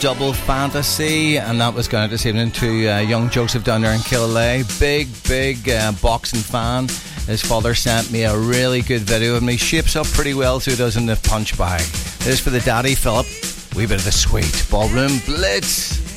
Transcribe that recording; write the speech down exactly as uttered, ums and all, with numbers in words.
Double Fantasy, and that was going out this evening to uh, young Joseph down there in Killaloe. Big, big uh, boxing fan. His father sent me a really good video of me. Shapes up pretty well, so he does in the punch bag. This is for the daddy, Philip. Wee bit of the sweet Ballroom Blitz.